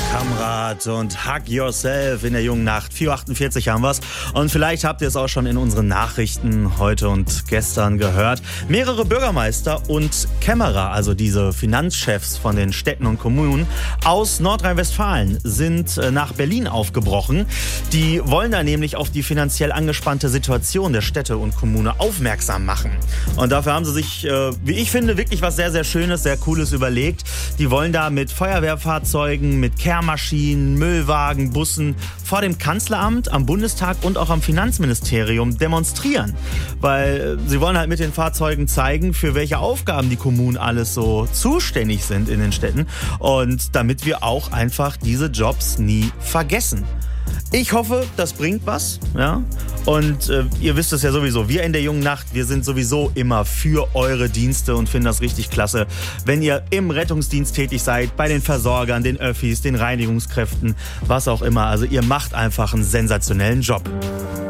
Kamrat und Hug Yourself in der jungen Nacht. 4.48 Uhr haben wir's. Und vielleicht habt ihr es auch schon in unseren Nachrichten heute und gestern gehört. Mehrere Bürgermeister und Kämmerer, also diese Finanzchefs von den Städten und Kommunen aus Nordrhein-Westfalen, sind nach Berlin aufgebrochen. Die wollen da nämlich auf die finanziell angespannte Situation der Städte und Kommune aufmerksam machen. Und dafür haben sie sich, wie ich finde, wirklich was sehr, sehr Schönes, sehr Cooles überlegt. Die wollen da mit Feuerwehrfahrzeugen, mit Kehrmaschinen, Müllwagen, Bussen vor dem Kanzleramt, am Bundestag und auch am Finanzministerium demonstrieren. Weil sie wollen halt mit den Fahrzeugen zeigen, für welche Aufgaben die Kommunen alles so zuständig sind in den Städten. Und damit wir auch einfach diese Jobs nie vergessen. Ich hoffe, das bringt was, ja. Und ihr wisst es ja sowieso, wir in der jungen Nacht, wir sind sowieso immer für eure Dienste und finden das richtig klasse, wenn ihr im Rettungsdienst tätig seid, bei den Versorgern, den Öffis, den Reinigungskräften, was auch immer. Also ihr macht einfach einen sensationellen Job.